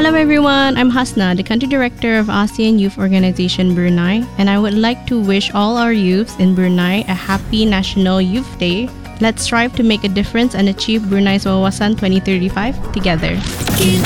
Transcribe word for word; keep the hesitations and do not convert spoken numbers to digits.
Hello everyone, I'm Hasna, the Country Director of ASEAN Youth Organization Brunei, and I would like to wish all our youths in Brunei a happy National Youth Day. Let's strive to make a difference and achieve Brunei's Wawasan twenty thirty-five together.